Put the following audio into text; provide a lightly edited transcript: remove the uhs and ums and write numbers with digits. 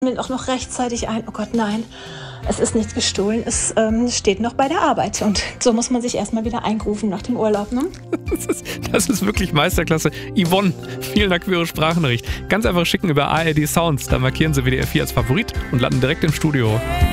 mir auch noch rechtzeitig ein, oh Gott, nein, es ist nichts gestohlen, es steht noch bei der Arbeit. Und so muss man sich erstmal wieder eingrooven nach dem Urlaub. Ne? Das ist wirklich Meisterklasse. Yvonne, vielen Dank für Ihre Sprachnachricht. Ganz einfach schicken über ARD Sounds, da markieren Sie WDR 4 als Favorit und landen direkt im Studio.